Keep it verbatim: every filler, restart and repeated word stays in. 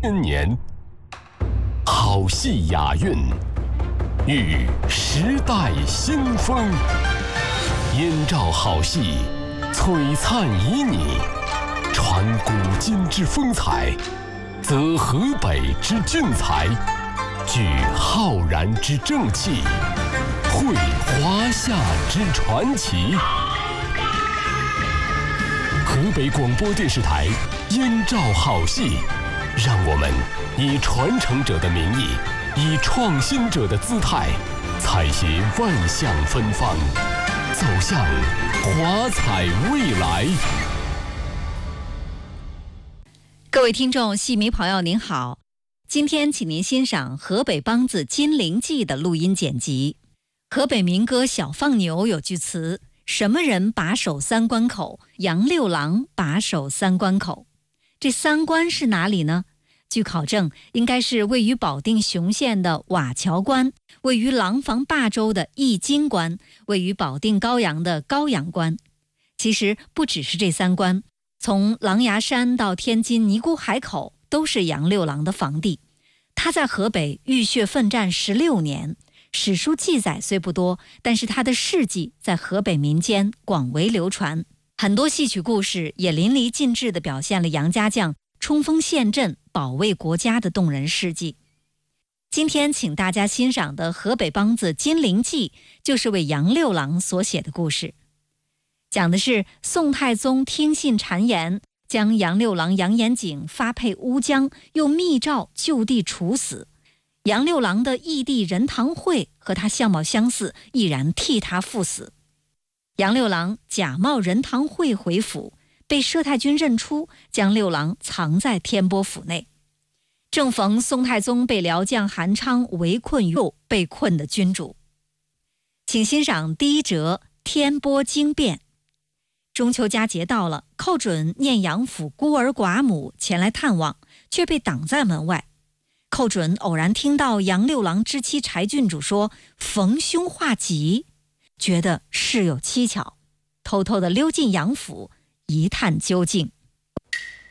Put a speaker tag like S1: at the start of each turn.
S1: 千年，好戏雅韵，遇时代新风。燕赵好戏，璀璨旖旎，传古今之风采，则河北之俊才，聚浩然之正气，绘华夏之传奇。河北广播电视台燕赵好戏，让我们以传承者的名义，以创新者的姿态，采撷万象芬芳，走向华彩未来。
S2: 各位听众、戏迷朋友您好，今天请您欣赏河北梆子《金陵记》的录音剪辑。河北民歌《小放牛》有句词：什么人把守三关口？杨六郎把守三关口。这三关是哪里呢？据考证，应该是位于保定雄县的瓦桥关，位于廊坊霸州的义金关，位于保定高阳的高阳关。其实不只是这三关，从狼牙山到天津尼姑海口都是杨六郎的防地。他在河北浴血奋战十六年，史书记载虽不多，但是他的事迹在河北民间广为流传。很多戏曲故事也淋漓尽致地表现了杨家将冲锋陷阵、保卫国家的动人事迹。今天请大家欣赏的河北梆子《金陵记》，就是为杨六郎所写的故事。讲的是宋太宗听信谗言，将杨六郎杨延景发配乌江，又密诏就地处死。杨六郎的义弟任堂会和他相貌相似，毅然替他赴死。杨六郎假冒任堂会回府，被佘太君认出，将六郎藏在天波府内。正逢宋太宗被辽将韩昌围困于被困的君主。请欣赏第一折《天波惊变》。中秋佳节到了，寇准念杨府孤儿寡母前来探望，却被挡在门外。寇准偶然听到杨六郎之妻柴郡主说逢凶化吉，觉得事有蹊跷，偷偷地溜进杨府一探究竟。